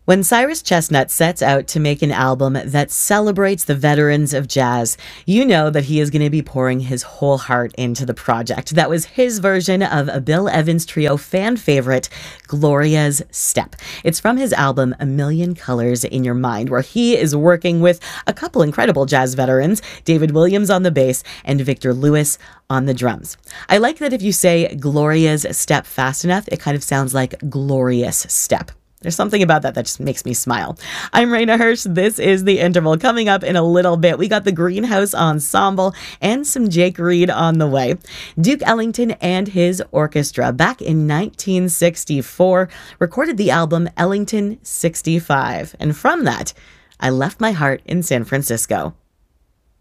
When Cyrus Chestnut sets out to make an album that celebrates the veterans of jazz, you know that he is going to be pouring his whole heart into the project. That was his version of a Bill Evans Trio fan favorite, Gloria's Step. It's from his album A Million Colors in Your Mind, where he is working with a couple incredible jazz veterans, David Williams on the bass and Victor Lewis on the drums. I like that if you say Gloria's Step fast enough, it kind of sounds like Glorious Step. There's something about that just makes me smile. I'm Raina Hirsch. This is The Interval. Coming up in a little bit, we got the Greenhouse Ensemble and some Jake Reed on the way. Duke Ellington and his orchestra, back in 1964, recorded the album Ellington 65. And from that, I Left My Heart in San Francisco.